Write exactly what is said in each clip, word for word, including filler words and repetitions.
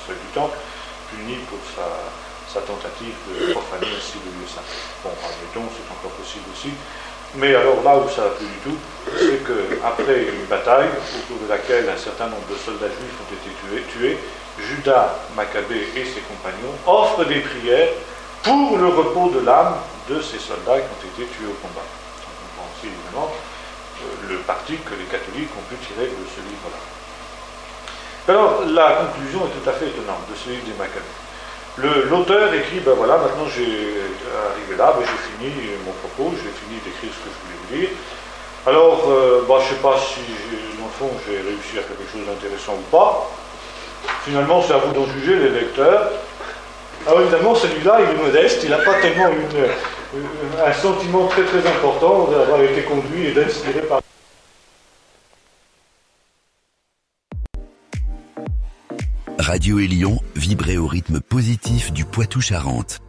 seuil du temple, puni pour sa, sa tentative de profaner ainsi le lieu saint. Bon, admettons, c'est encore possible aussi. Mais alors là où ça va plus du tout, c'est qu'après une bataille, au cours de laquelle un certain nombre de soldats juifs ont été tués, tués Judas Maccabée et ses compagnons offrent des prières pour le repos de l'âme de ces soldats qui ont été tués au combat. On comprend aussi évidemment euh, le parti que les catholiques ont pu tirer de ce livre-là. Alors la conclusion est tout à fait étonnante de ce livre des Maccabées. Le, l'auteur écrit, ben voilà, maintenant j'ai arrivé là, ben j'ai fini mon propos, j'ai fini d'écrire ce que je voulais vous dire. Alors, euh, ben, je ne sais pas si, dans le fond, j'ai réussi à faire quelque chose d'intéressant ou pas. Finalement, c'est à vous d'en juger, les lecteurs. Alors évidemment, celui-là, il est modeste, il n'a pas tellement une, une, un sentiment très très important d'avoir été conduit et d'inspirer par... Radio Élion, vibrez au rythme positif du Poitou-Charentes.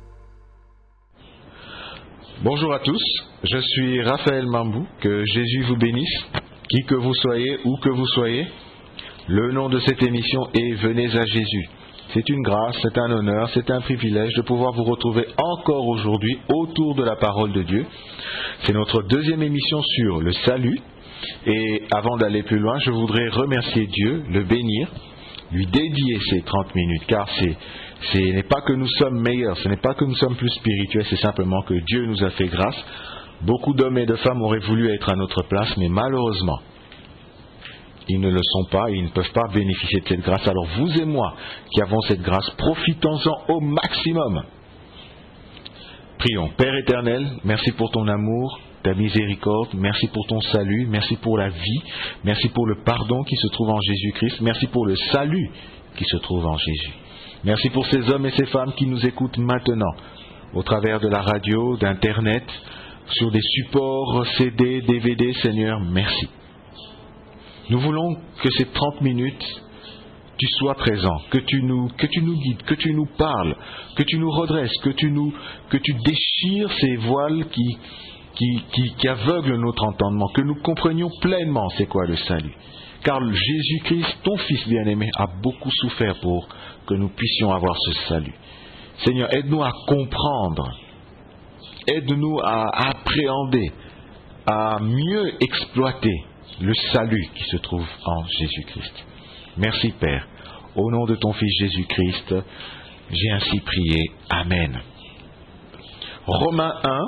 Bonjour à tous, je suis Raphaël Mambou, que Jésus vous bénisse, qui que vous soyez, où que vous soyez. Le nom de cette émission est Venez à Jésus. C'est une grâce, c'est un honneur, c'est un privilège de pouvoir vous retrouver encore aujourd'hui autour de la parole de Dieu. C'est notre deuxième émission sur le salut. Et avant d'aller plus loin, je voudrais remercier Dieu, le bénir, lui dédier ces trente minutes, car c'est, ce n'est pas que nous sommes meilleurs, ce n'est pas que nous sommes plus spirituels, c'est simplement que Dieu nous a fait grâce. Beaucoup d'hommes et de femmes auraient voulu être à notre place, mais malheureusement, ils ne le sont pas et ils ne peuvent pas bénéficier de cette grâce. Alors vous et moi qui avons cette grâce, profitons-en au maximum. Prions. Père éternel, merci pour ton amour, ta miséricorde, merci pour ton salut, merci pour la vie, merci pour le pardon qui se trouve en Jésus-Christ, merci pour le salut qui se trouve en Jésus. Merci pour ces hommes et ces femmes qui nous écoutent maintenant, au travers de la radio, d'Internet, sur des supports C D, D V D, Seigneur, merci. Nous voulons que ces trente minutes, tu sois présent, que tu nous, que tu nous guides, que tu nous parles, que tu nous redresses, que tu nous, que tu déchires ces voiles qui, qui, qui, qui aveuglent notre entendement, que nous comprenions pleinement c'est quoi le salut. Car Jésus-Christ, ton Fils bien-aimé, a beaucoup souffert pour que nous puissions avoir ce salut. Seigneur, aide-nous à comprendre, aide-nous à appréhender, à mieux exploiter le salut qui se trouve en Jésus-Christ. Merci Père. Au nom de ton Fils Jésus-Christ, j'ai ainsi prié. Amen. Romains un,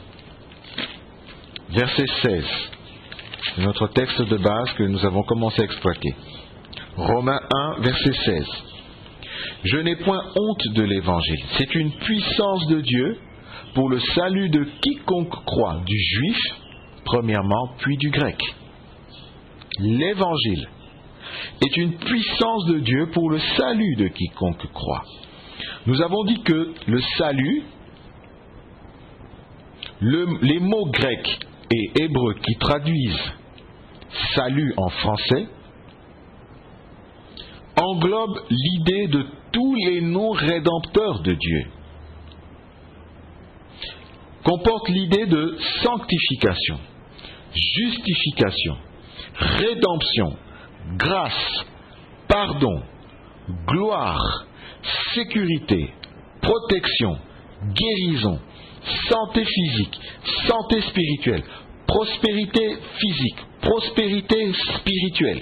verset seize. C'est notre texte de base que nous avons commencé à exploiter. Romains un, verset seize. Je n'ai point honte de l'Évangile. C'est une puissance de Dieu pour le salut de quiconque croit, du juif, premièrement, puis du grec. L'Évangile est une puissance de Dieu pour le salut de quiconque croit. Nous avons dit que le salut, le, les mots grecs et hébreux qui traduisent salut en français englobent l'idée de tous les noms rédempteurs de Dieu, comportent l'idée de sanctification, justification, rédemption, grâce, pardon, gloire, sécurité, protection, guérison, santé physique, santé spirituelle, prospérité physique, prospérité spirituelle,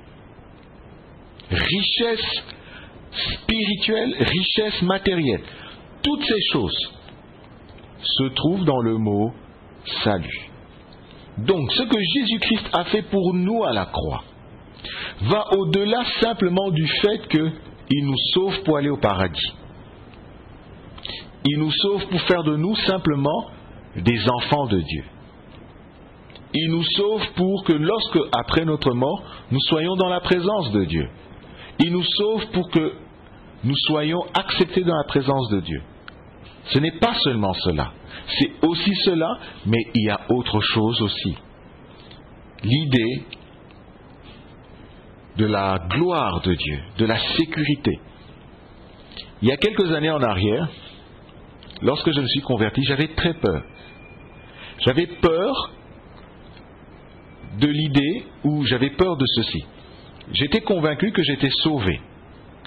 richesse spirituelle, richesse matérielle. Toutes ces choses se trouvent dans le mot salut. Donc, ce que Jésus-Christ a fait pour nous à la croix va au-delà simplement du fait qu'il nous sauve pour aller au paradis. Il nous sauve pour faire de nous simplement des enfants de Dieu. Il nous sauve pour que lorsque, après notre mort, nous soyons dans la présence de Dieu. Il nous sauve pour que nous soyons acceptés dans la présence de Dieu. Ce n'est pas seulement cela. C'est aussi cela, mais il y a autre chose aussi. L'idée de la gloire de Dieu, de la sécurité. Il y a quelques années en arrière, lorsque je me suis converti, j'avais très peur. J'avais peur de l'idée, ou j'avais peur de ceci. J'étais convaincu que j'étais sauvé.